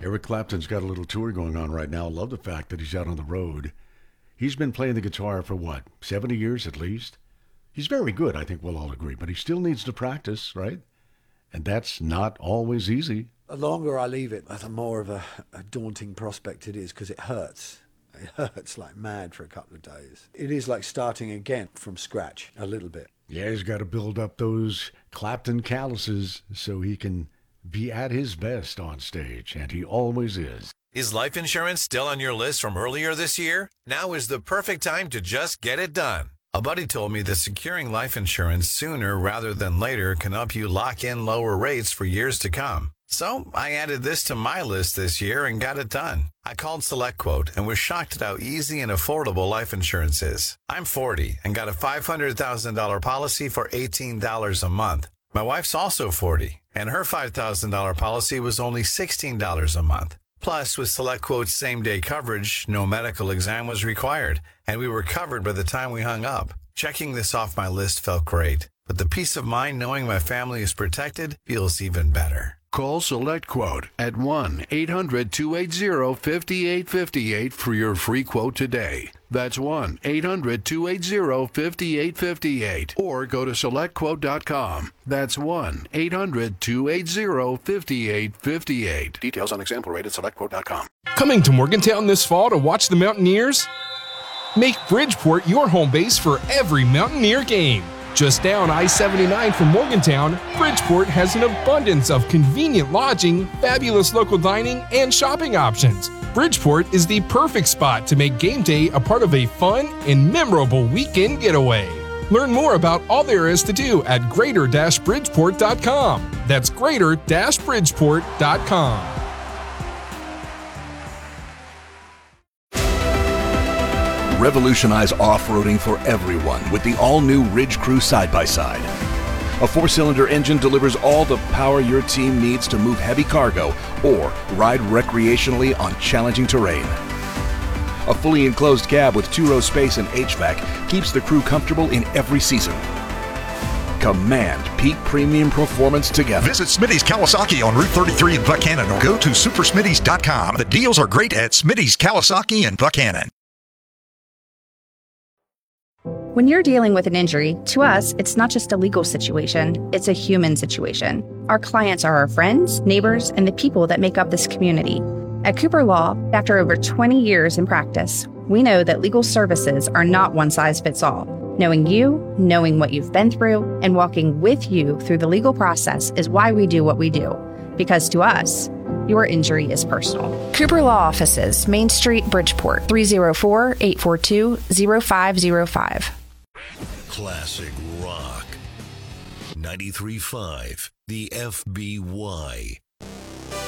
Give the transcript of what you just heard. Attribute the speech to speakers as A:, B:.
A: Eric Clapton's got a little tour going on right now. I love the fact that he's out on the road. He's been playing the guitar for 70 years at least? He's very good, I think we'll all agree, but he still needs to practice, right? And that's not always easy.
B: The longer I leave it, the more of a daunting prospect it is, because it hurts. It hurts like mad for a couple of days. It is like starting again from scratch a little bit.
A: Yeah, he's got to build up those Clapton calluses so he can be at his best on stage, and he always is.
C: Is life insurance still on your list from earlier this year? Now is the perfect time to just get it done. A buddy told me that securing life insurance sooner rather than later can help you lock in lower rates for years to come. So I added this to my list this year and got it done. I called SelectQuote and was shocked at how easy and affordable life insurance is. I'm 40 and got a $500,000 policy for $18 a month. My wife's also 40, and her $5,000 policy was only $16 a month. Plus, with SelectQuote's same-day coverage, no medical exam was required, and we were covered by the time we hung up. Checking this off my list felt great, but the peace of mind knowing my family is protected feels even better.
D: Call SelectQuote at 1-800-280-5858 for your free quote today. That's 1-800-280-5858. Or go to SelectQuote.com. That's 1-800-280-5858. Details on example rate at SelectQuote.com.
E: Coming to Morgantown this fall to watch the Mountaineers? Make Bridgeport your home base for every Mountaineer game. Just down I-79 from Morgantown, Bridgeport has an abundance of convenient lodging, fabulous local dining, and shopping options. Bridgeport is the perfect spot to make game day a part of a fun and memorable weekend getaway. Learn more about all there is to do at greater-bridgeport.com. That's greater-bridgeport.com.
F: Revolutionize off-roading for everyone with the all-new Ridge Crew side-by-side. A 4-cylinder engine delivers all the power your team needs to move heavy cargo or ride recreationally on challenging terrain. A fully enclosed cab with 2-row space and HVAC keeps the crew comfortable in every season. Command peak premium performance together.
G: Visit Smitty's Kawasaki on Route 33 in Buchanan or go to supersmitty's.com. The deals are great at Smitty's Kawasaki in Buchanan.
H: When you're dealing with an injury, to us, it's not just a legal situation, it's a human situation. Our clients are our friends, neighbors, and the people that make up this community. At Cooper Law, after over 20 years in practice, we know that legal services are not one size fits all. Knowing you, knowing what you've been through, and walking with you through the legal process is why we do what we do. Because to us, your injury is personal. Cooper Law Offices, Main Street, Bridgeport, 304-842-0505.
I: Classic rock. 93.5, the FBY.